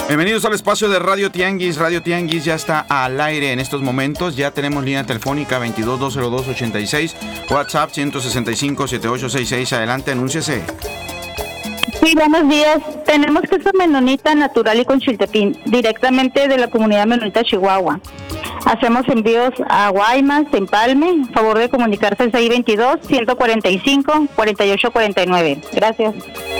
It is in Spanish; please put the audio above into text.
Bienvenidos al espacio de Radio Tianguis. Radio Tianguis ya está al aire en estos momentos. Ya tenemos línea telefónica 22-202-86, WhatsApp 165-7866. Adelante, anúnciese. Sí, buenos días. Tenemos queso menonita natural y con chiltepín, directamente de la comunidad menonita Chihuahua. Hacemos envíos a Guaymas, Empalme. Favor de comunicarse al 622-145-4849. Gracias.